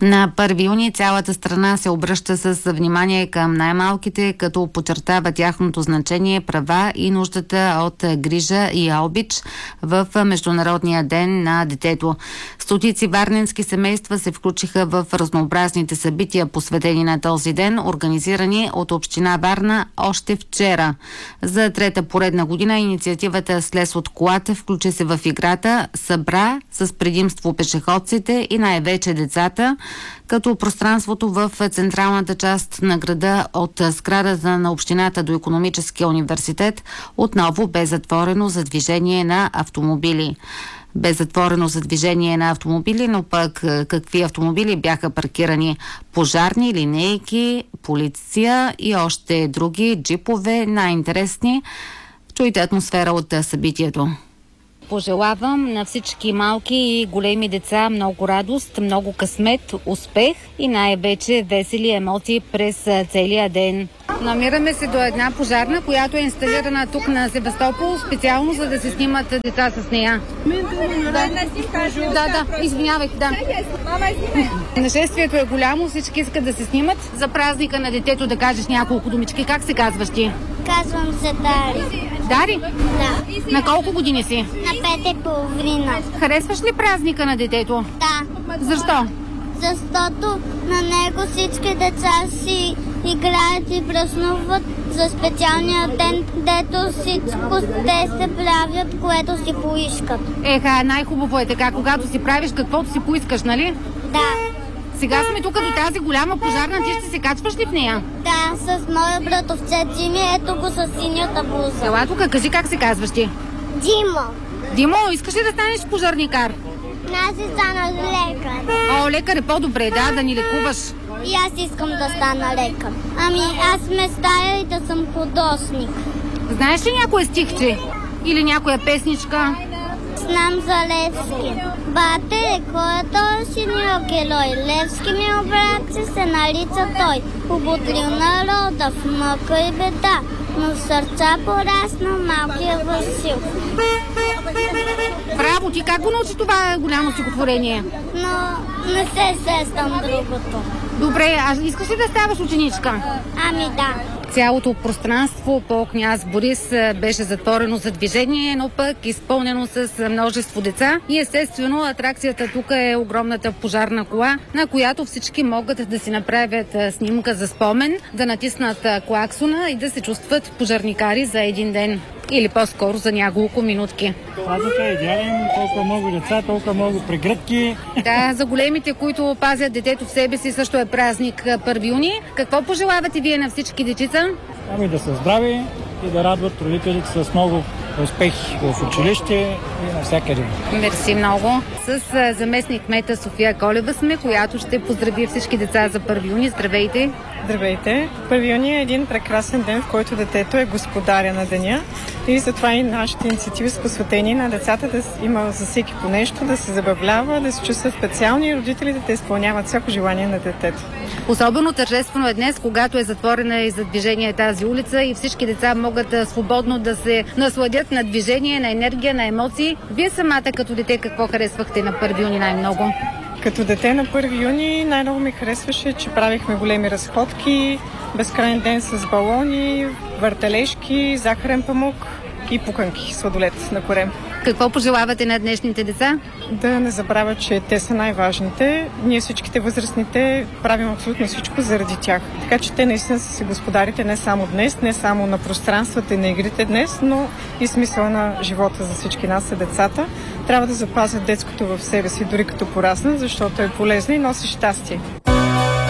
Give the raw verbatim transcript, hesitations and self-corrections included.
На първи юни цялата страна се обръща с внимание към най-малките, като подчертава тяхното значение, права и нуждата от грижа и обич в Международния ден на детето. Стотици варненски семейства се включиха в разнообразните събития, посветени на този ден, организирани от Община Варна още вчера. За трета поредна година инициативата "Слез от колата" включи се в играта, събра с предимство пешеходците и най-вече децата, като пространството в централната част на града от сградата на общината до Икономическия университет отново бе затворено за движение на автомобили. Бе затворено за движение на автомобили, но пък какви автомобили бяха паркирани? Пожарни, линейки, полиция и още други джипове, най-интересни. Чуйте атмосфера от събитието. Пожелавам на всички малки и големи деца много радост, много късмет, успех и най-вече весели емоции през целия ден. Намираме се до една пожарна, която е инсталирана тук на Севастопол, специално за да се снимат деца с нея. Да, да, да, извинявайте, да. Нашествието е голямо, всички искат да се снимат. За празника на детето да кажеш няколко думички. Как се казваш ти? Казвам се Дари. Дари? Да. На колко години си? На пет и половина. Харесваш ли празника на детето? Да. Защо? Защото на него всички деца си играят и празнуват за специалния ден, дето всичко те се правят, което си поискат. Еха, най-хубаво е така, когато си правиш каквото си поискаш, нали? Да. Сега сме тук до тази голяма пожарна, ти ще се качваш ли в нея? Да, с моя братовче Дими, ето го с синята блуза. Ела тук, кажи как се казваш ти? Димо. Димо, искаш ли да станеш пожарникар? Аз си стана лекар. О, лекар е по-добре, да, да ни лекуваш. И аз искам да стана лекар. Ами аз мечтая и да съм художник. Знаеш ли някое стихче? Или някоя песничка? Знам за Левски. Бате, кой е той синьор герой? Левски ми обрак се нарича той. Ободрил народа в мъка и беда, но в сърца порасна малкия Васил. Браво, ти как го научи това голямо стихотворение? Но не се сещам другото. Добре, а искаш ли да ставаш ученичка? Ами да. Цялото пространство по Княз Борис беше затворено за движение, но пък изпълнено с множество деца. И естествено атракцията тук е огромната пожарна кола, на която всички могат да си направят снимка за спомен, да натиснат клаксона и да се чувстват пожарникари за един ден. Или по-скоро за няколко минутки. Празника е идеален, толкова много деца, толкова много прегръдки. Да, за големите, които пазят детето в себе си, също е празник първи юни. Какво пожелавате вие на всички дечица? Ами да са здрави и да радват родителите с много успехи в училище и навсякъде. Мерси много. С заместник кмета София Колева сме, която ще поздрави всички деца за първи юни. Здравейте! Здравейте! първи юни е един прекрасен ден, в който детето е господаря на деня и затова и нашите инициативи са посветени на децата да има за всеки по нещо, да се забавлява, да се чувства специални и родителите да изпълняват всяко желание на детето. Особено тържествено е днес, когато е затворена и за движение тази улица и всички деца могат свободно да се насладят на движение, на енергия, на емоции. Вие самата като дете какво харесвахте на първи юни най-много? Като дете на първи юни най-много ми харесваше, че правихме големи разходки, безкрайен ден с балони, въртележки, захарен памук и пуканки, сладолет на корем. Какво пожелавате на днешните деца? Да не забравят, че те са най-важните. Ние всичките възрастните правим абсолютно всичко заради тях. Така че те наистина са си господарите не само днес, не само на пространствата и на игрите днес, но и смисъла на живота за всички нас са децата. Трябва да запазят детското в себе си, дори като пораснат, защото е полезно и носи щастие.